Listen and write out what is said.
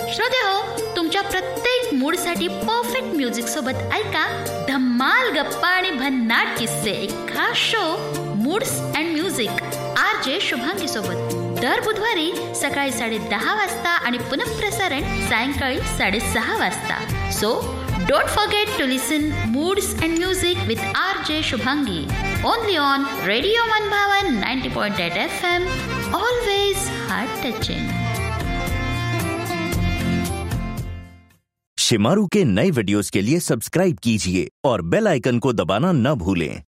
श्रोतेहो, तुमच्या प्रत्येक मूडसाठी perfect music सोबत ऐका धम्माल गप्पा आणि भन्नाट किस्से, एक खास show moods and music RJ Shubhangi सोबत दर बुधवारी सकाळी 10:30 वाजता आणि पुनःप्रसारण सायंकाळी 6:30 वाजता. So don't forget to listen moods and music with RJ Shubhangi only on radio मनभावन 90.8 FM. Always heart touching. Shemaroo के नए वीडियोस के लिए सब्सक्राइब कीजिए और बेल आइकन को दबाना न भूलें.